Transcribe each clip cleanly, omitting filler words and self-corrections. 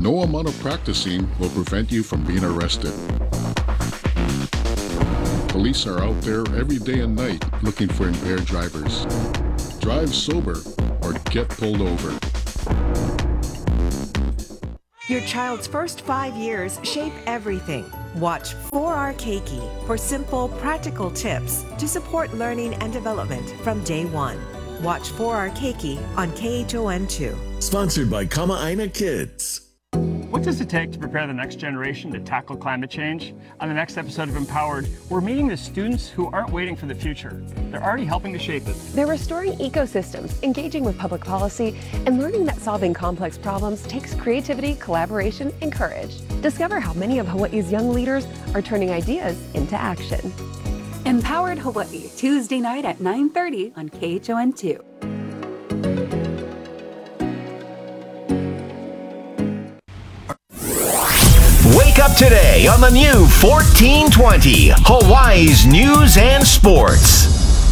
No amount of practicing will prevent you from being arrested. Police are out there every day and night looking for impaired drivers. Drive sober or get pulled over. Your child's first 5 years shape everything. Watch 4R Keiki for simple, practical tips to support learning and development from day one. Watch 4R Keiki on KHON2. Sponsored by Kamaaina Kids. What does it take to prepare the next generation to tackle climate change? On the next episode of Empowered, we're meeting the students who aren't waiting for the future. They're already helping to shape it. They're restoring ecosystems, engaging with public policy, and learning that solving complex problems takes creativity, collaboration, and courage. Discover how many of Hawaii's young leaders are turning ideas into action. Empowered Hawaii, Tuesday night at 9:30 on KHON2. Wake up today on the new 1420, Hawaii's News and Sports.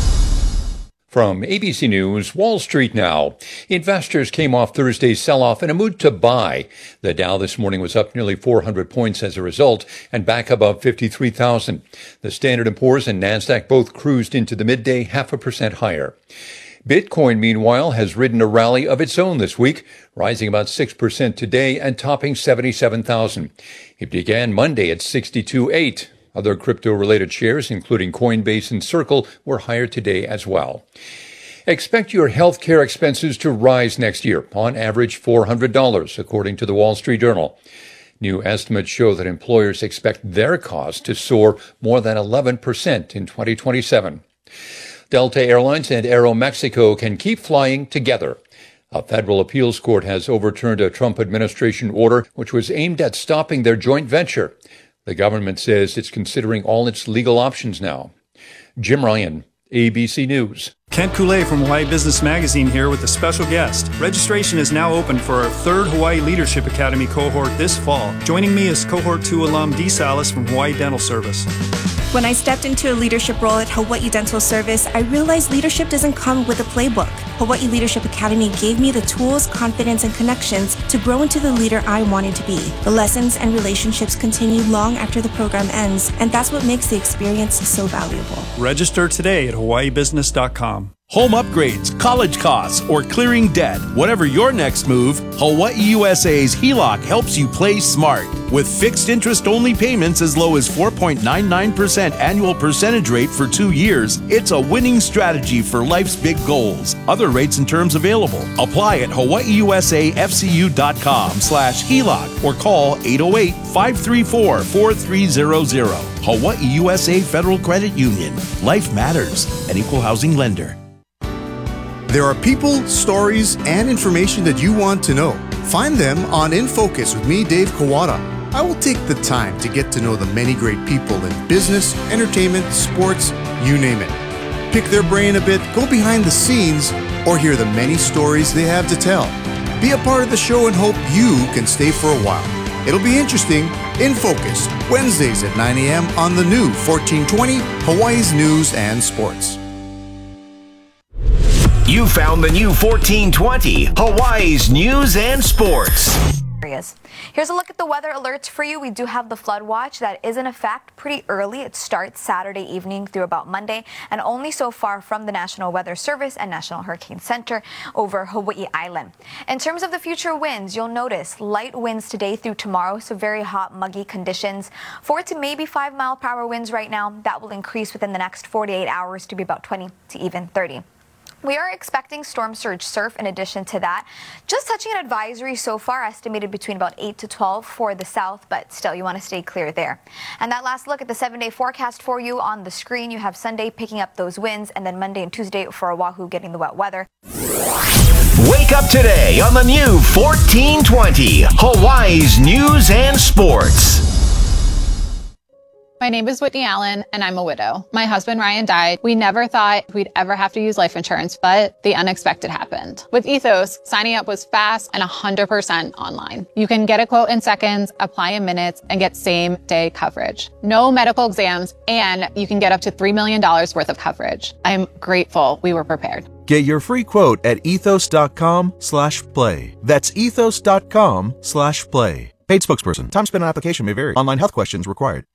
From ABC News, Wall Street now. Investors came off Thursday's sell-off in a mood to buy. The Dow this morning was up nearly 400 points as a result and back above 53,000. The Standard & Poor's and NASDAQ both cruised into the midday 0.5% higher. Bitcoin, meanwhile, has ridden a rally of its own this week, rising about 6% today and topping 77,000. It began Monday at 62.8. Other crypto-related shares, including Coinbase and Circle, were higher today as well. Expect your health care expenses to rise next year, on average $400, according to the Wall Street Journal. New estimates show that employers expect their costs to soar more than 11% in 2027. Delta Airlines and Aeromexico can keep flying together. A federal appeals court has overturned a Trump administration order which was aimed at stopping their joint venture. The government says it's considering all its legal options now. Jim Ryan, ABC News. Kent Coulee from Hawaii Business Magazine here with a special guest. Registration is now open for our third Hawaii Leadership Academy cohort this fall. Joining me is Cohort 2 alum Dee Salas from Hawaii Dental Service. When I stepped into a leadership role at Hawaii Dental Service, I realized leadership doesn't come with a playbook. Hawaii Leadership Academy gave me the tools, confidence, and connections to grow into the leader I wanted to be. The lessons and relationships continue long after the program ends, and that's what makes the experience so valuable. Register today at hawaiibusiness.com. Home upgrades, college costs, or clearing debt. Whatever your next move, Hawaii USA's HELOC helps you play smart. With fixed interest-only payments as low as 4.99% annual percentage rate for 2 years, it's a winning strategy for life's big goals. Other rates and terms available. Apply at hawaiiusafcu.com/HELOC or call 808-534-4300. Hawaii USA Federal Credit Union. Life matters. An equal housing lender. There are people, stories, and information that you want to know. Find them on In Focus with me, Dave Kawada. I will take the time to get to know the many great people in business, entertainment, sports, you name it. Pick their brain a bit, go behind the scenes, or hear the many stories they have to tell. Be a part of the show and hope you can stay for a while. It'll be interesting. In Focus, Wednesdays at 9 a.m. on the new 1420, Hawaii's News and Sports. You found the new 1420, Hawaii's News and Sports. Here's a look at the weather alerts for you. We do have the flood watch that is in effect pretty early. It starts Saturday evening through about Monday, and only so far from the National Weather Service and National Hurricane Center over Hawaii Island. In terms of the future winds, you'll notice light winds today through tomorrow, so very hot, muggy conditions. 4 to maybe 5 mile per hour winds right now. That will increase within the next 48 hours to be about 20 to even 30. We are expecting storm surge surf in addition to that. Just touching an advisory so far, estimated between about 8 to 12 for the south, but still you want to stay clear there. And that last look at the 7-day forecast for you on the screen. You have Sunday picking up those winds, and then Monday and Tuesday for Oahu getting the wet weather. Wake up today on the new 1420, Hawaii's News and Sports. My name is Whitney Allen, and I'm a widow. My husband, Ryan, died. We never thought we'd ever have to use life insurance, but the unexpected happened. With Ethos, signing up was fast and 100% online. You can get a quote in seconds, apply in minutes, and get same-day coverage. No medical exams, and you can get up to $3 million worth of coverage. I'm grateful we were prepared. Get your free quote at ethos.com/play. That's ethos.com/play. Paid spokesperson. Time spent on application may vary. Online health questions required.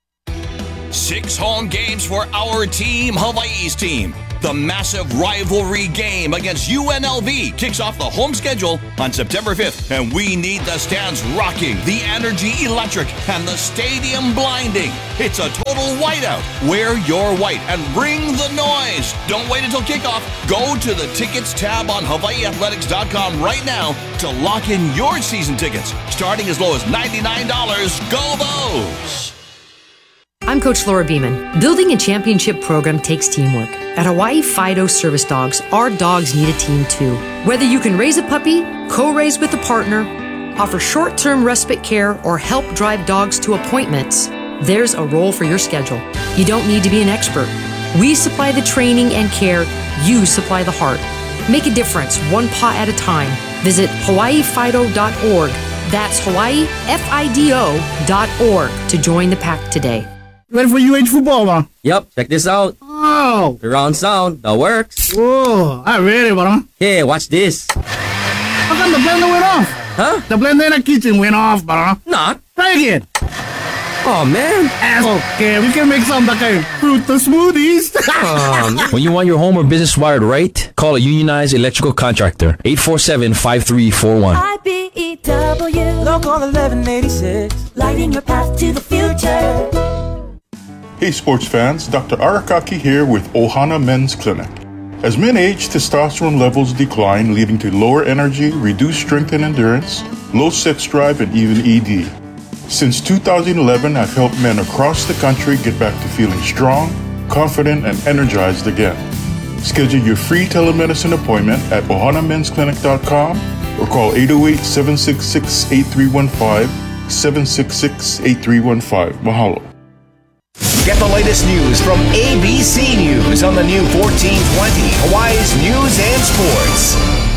6 home games for our team, Hawaii's team. The massive rivalry game against UNLV kicks off the home schedule on September 5th, and we need the stands rocking, the energy electric, and the stadium blinding. It's a total whiteout. Wear your white and bring the noise. Don't wait until kickoff. Go to the tickets tab on HawaiiAthletics.com right now to lock in your season tickets, starting as low as $99. Go Vols! I'm Coach Laura Beeman. Building a championship program takes teamwork. At Hawaii Fido Service Dogs, our dogs need a team too. Whether you can raise a puppy, co-raise with a partner, offer short-term respite care, or help drive dogs to appointments, there's a role for your schedule. You don't need to be an expert. We supply the training and care. You supply the heart. Make a difference, one paw at a time. Visit hawaiifido.org. That's hawaiifido.org to join the pack today. Ready for UH football, man? Yep, check this out. Oh! The round sound, that works. Whoa, I ready, bro. Hey, watch this. How come the blender went off? Huh? The blender in the kitchen went off, bro. Not. Try again. Oh, man. Okay, we can make some like a fruit smoothies. When you want your home or business wired right, call a unionized electrical contractor. 847-5341. IBEW Local 1186, lighting your path to the future. Hey sports fans, Dr. Arakaki here with Ohana Men's Clinic. As men age, testosterone levels decline, leading to lower energy, reduced strength and endurance, low sex drive, and even ED. Since 2011, I've helped men across the country get back to feeling strong, confident, and energized again. Schedule your free telemedicine appointment at ohanamensclinic.com or call 808-766-8315, 766-8315. Mahalo. Get the latest news from ABC News on the new 1420 Hawaii's News and Sports.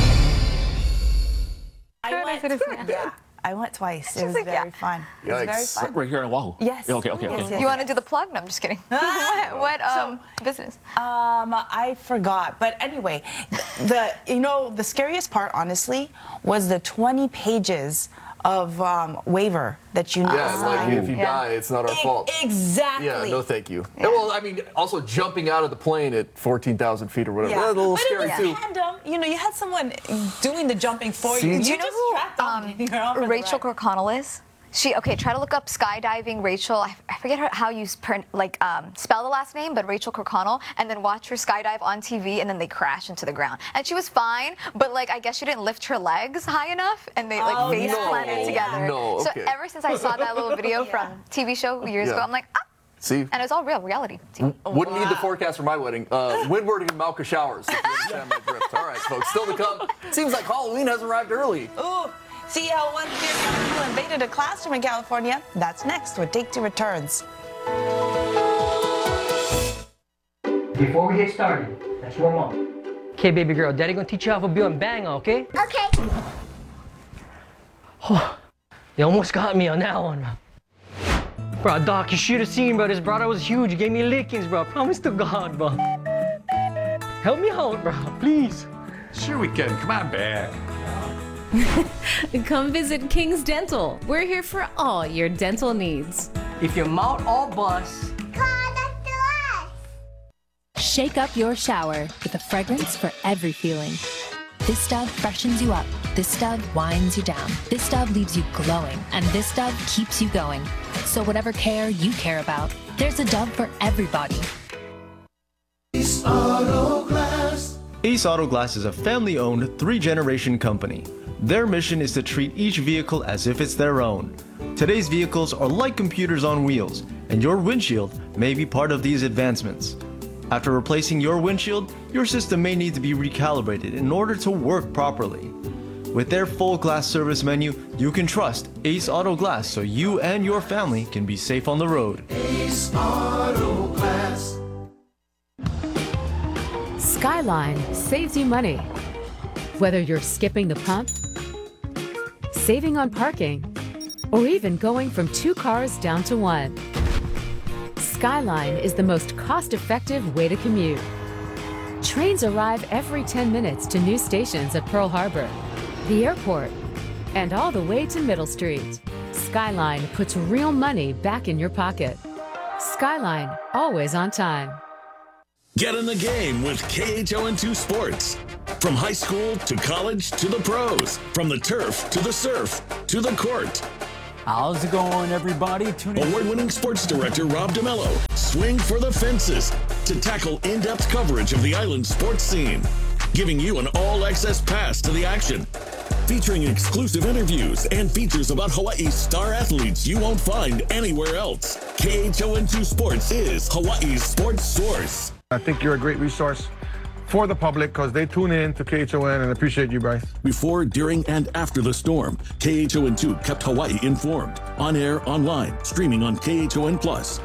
I went twice. It was very fun. It was very fun. Right here in Oahu. Yes. Okay. Yes. You want to do the plug? No, I'm just kidding. What business? I forgot. But anyway, the scariest part, honestly, was the 20 pages of waiver that you need to sign. Like if you die, it's not our fault. Exactly. Yeah, no thank you. Yeah. Well, I mean, also jumping out of the plane at 14,000 feet or whatever. Yeah. That's a little but scary it was too. Tandem. You had someone doing the jumping for you. Do you know who Rachel Kirkconnell is? Try to look up skydiving Rachel. I forget how you spell the last name, but Rachel Kirkconnell, and then watch her skydive on TV, and then they crash into the ground. And she was fine, but I guess she didn't lift her legs high enough, and they face planted together. No, okay. So ever since I saw that little video from TV show years ago, I'm like, ah. See? And it's all reality. Wouldn't need the forecast for my wedding. Windward and Malka showers. If you understand my drift. All right, folks. Still to come. Seems like Halloween has arrived early. Ooh. See how one kid invaded a classroom in California? That's next with Take Two returns. Before we get started, let's warm up. Okay, baby girl, Daddy gonna teach you how to build and bang, okay? Okay. Oh, you almost got me on that one. Bro, Doc, you should have seen, bro. This brother was huge. He gave me lickings, bro. Promise to God, bro. Help me out, bro, please. Sure we can. Come on back. Come visit King's Dental. We're here for all your dental needs. If your mouth all bust, shake up your shower with a fragrance for every feeling. This Dove freshens you up. This Dove winds you down. This Dove leaves you glowing. And this Dove keeps you going. So whatever care you care about, there's a Dove for everybody. Ace Auto Glass. Ace Auto Glass is a family-owned, 3-generation company. Their mission is to treat each vehicle as if it's their own. Today's vehicles are like computers on wheels, and your windshield may be part of these advancements. After replacing your windshield, your system may need to be recalibrated in order to work properly. With their full glass service menu, you can trust Ace Auto Glass so you and your family can be safe on the road. Ace Auto Glass. Skyline saves you money. Whether you're skipping the pump, saving on parking, or even going from 2 cars down to 1. Skyline is the most cost-effective way to commute. Trains arrive every 10 minutes to new stations at Pearl Harbor, the airport, and all the way to Middle Street. Skyline puts real money back in your pocket. Skyline, always on time. Get in the game with KHON2 Sports. From high school to college to the pros. From the turf to the surf to the court. How's it going, everybody? Award-winning sports director Rob DeMello swing for the fences to tackle in-depth coverage of the island sports scene, giving you an all-access pass to the action. Featuring exclusive interviews and features about Hawaii's star athletes you won't find anywhere else. KHON2 Sports is Hawaii's sports source. I think you're a great resource for the public because they tune in to KHON and appreciate you, Bryce. Before, during, and after the storm, KHON2 kept Hawaii informed. On air, online, streaming on KHON+.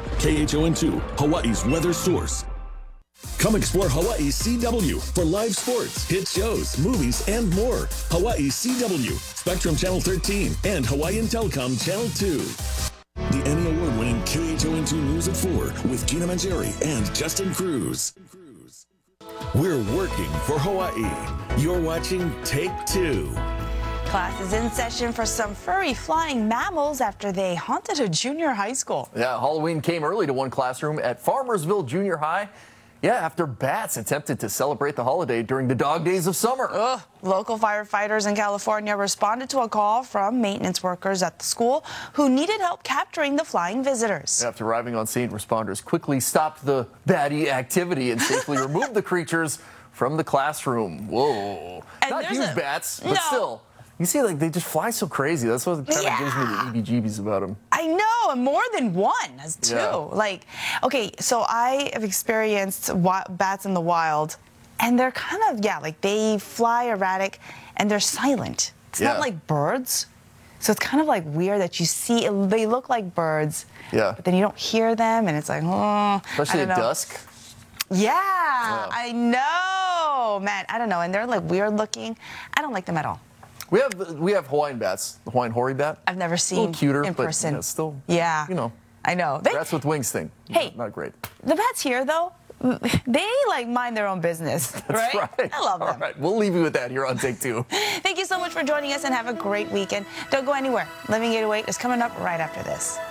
KHON2, Hawaii's weather source. Come explore Hawaii CW for live sports, hit shows, movies, and more. Hawaii CW, Spectrum Channel 13, and Hawaiian Telecom Channel 2. The Emmy Award-winning KHON2 News at 4 with Gina Mangieri and Justin Cruz. We're working for Hawaii. You're watching Take 2. Class is in session for some furry flying mammals after they haunted a junior high school. Yeah, Halloween came early to one classroom at Farmersville Junior High. Yeah, after bats attempted to celebrate the holiday during the dog days of summer. Local firefighters in California responded to a call from maintenance workers at the school who needed help capturing the flying visitors. After arriving on scene, responders quickly stopped the batty activity and safely removed the creatures from the classroom. Whoa. And not huge bats, but still. You see, like, they just fly so crazy. That's what kind of gives me the EBGBs about them. I know, and more than one, as two. Yeah. Like, okay, so I have experienced bats in the wild, and they're kind of, like they fly erratic, and they're silent. It's not like birds. So it's kind of like weird that you see, they look like birds, but then you don't hear them, and it's like, Especially at dusk. Yeah, I know, man. I don't know, and they're like weird looking. I don't like them at all. We have Hawaiian bats, the Hawaiian hoary bat. I've never seen a little cuter, in person. But still, you know. I know. Bats with wings thing. Hey, not great. The bats here, though, they like mind their own business, That's right? I love them. All right, we'll leave you with that here on Take 2. Thank you so much for joining us and have a great weekend. Don't go anywhere. Living It Away is coming up right after this.